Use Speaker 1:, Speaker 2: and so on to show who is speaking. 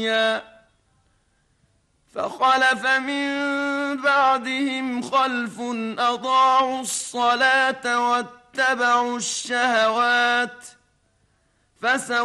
Speaker 1: فخلف من بعدهم خلف أضاعوا الصلاة واتبعوا الشهوات فسوف